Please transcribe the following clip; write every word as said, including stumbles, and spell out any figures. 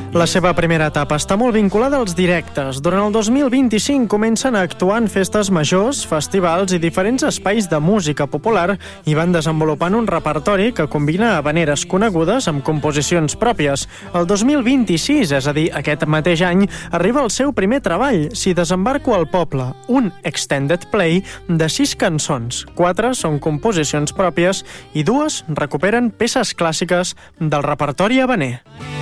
La seva primera etapa està molt vinculada als directes. Durant el dos mil vint-i-cinc comencen a actuar en festes majors, festivals i diferents espais de música popular i van desenvolupant un repertori que combina habaneres conegudes amb composicions pròpies. El dos mil vint-i-sis, és a dir, aquest mateix any, arriba el seu primer treball, Si desembarco al poble, un extended play de sis cançons. Quatre són composicions pròpies i dues recuperen peces clàssiques del repertori habaner.